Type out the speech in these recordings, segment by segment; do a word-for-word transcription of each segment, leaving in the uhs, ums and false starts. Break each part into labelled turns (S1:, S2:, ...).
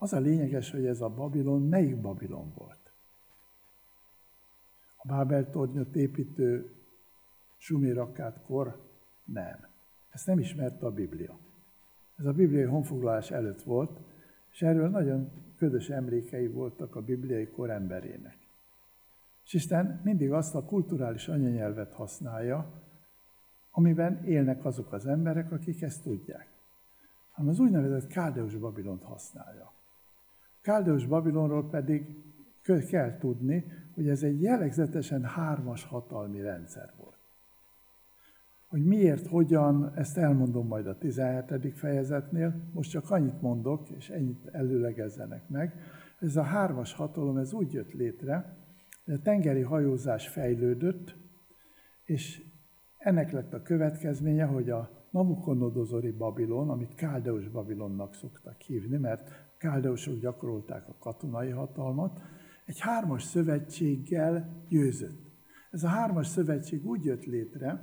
S1: Az a lényeges, hogy ez a Babilon melyik Babilon volt. A Bábel-tornyot építő Sumér-Akkád-kor nem. Ezt nem ismerte a Biblia. Ez a bibliai honfoglalás előtt volt, és erről nagyon ködös emlékei voltak a bibliai kor emberének. És Isten mindig azt a kulturális anyanyelvet használja, amiben élnek azok az emberek, akik ezt tudják. Hanem az úgynevezett Káldeus Babilont használja. Káldeus Babilonról pedig kell tudni, hogy ez egy jellegzetesen hármas hatalmi rendszer volt. Hogy miért, hogyan, ezt elmondom majd a tizenhetedik fejezetnél, most csak annyit mondok, és ennyit előlegezzenek meg. Ez a hármas hatalom, ez úgy jött létre, hogy a tengeri hajózás fejlődött, és ennek lett a következménye, hogy a Nabukodonozori Babilon, amit Káldeus Babilonnak szoktak hívni, mert a káldeusok gyakorolták a katonai hatalmat, egy hármas szövetséggel győzött. Ez a hármas szövetség úgy jött létre,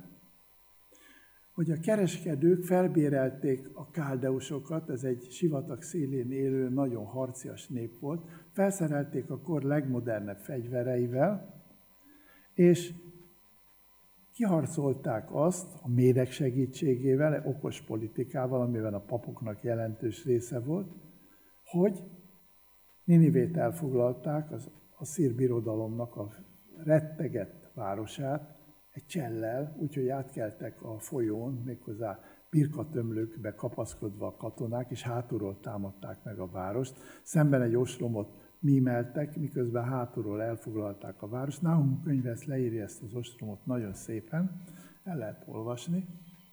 S1: hogy a kereskedők felbérelték a káldeusokat, ez egy sivatag szélén élő, nagyon harcias nép volt, felszerelték a kor legmodernebb fegyvereivel, és kiharcolták azt a médek segítségével, okos politikával, amiben a papoknak jelentős része volt, hogy Ninivét elfoglalták, az asszír birodalomnak a rettegett városát, egy csellel, úgyhogy átkeltek a folyón, méghozzá birkatömlőkbe kapaszkodva a katonák, és hátulról támadták meg a várost. Szemben egy ostromot mímeltek, miközben hátulról elfoglalták a várost. Náhum könyve ezt leírja, ezt az ostromot nagyon szépen, el lehet olvasni.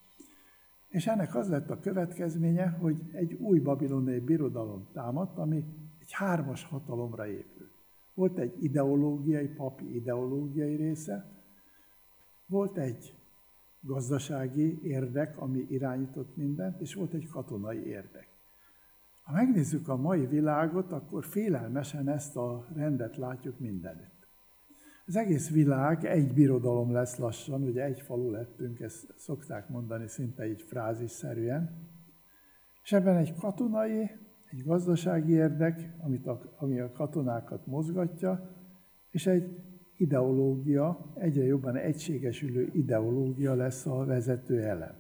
S1: És ennek az lett a következménye, hogy egy új babiloniai birodalom támadt, ami egy hármas hatalomra épült. Volt egy ideológiai, papi ideológiai része, volt egy gazdasági érdek, ami irányított mindent, és volt egy katonai érdek. Ha megnézzük a mai világot, akkor félelmesen ezt a rendet látjuk mindenütt. Az egész világ egy birodalom lesz lassan, ugye egy falu lettünk, ezt szokták mondani szinte így frázisszerűen, és ebben egy katonai, egy gazdasági érdek, amit a, ami a katonákat mozgatja, és egy ideológia, egyre jobban egységesülő ideológia lesz a vezető elem.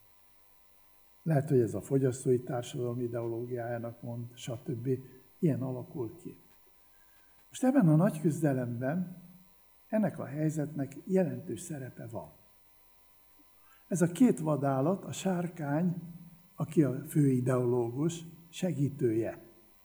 S1: Lehet, hogy ez a fogyasztói társadalom ideológiájának mond, stb. Ilyen alakul ki. Most ebben a nagy küzdelemben ennek a helyzetnek jelentős szerepe van. Ez a két vadállat, a sárkány, aki a fő ideológus, segítője.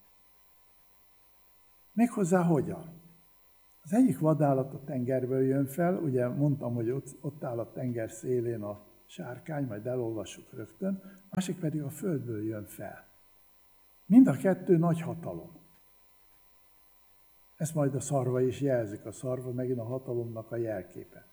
S1: Méghozzá hogyan? Az egyik vadállat a tengerből jön fel, ugye mondtam, hogy ott, ott áll a tenger szélén a sárkány, majd elolvassuk rögtön, a másik pedig a földből jön fel. Mind a kettő nagy hatalom. Ezt majd a szarva is jelzik, a szarva megint a hatalomnak a jelképe.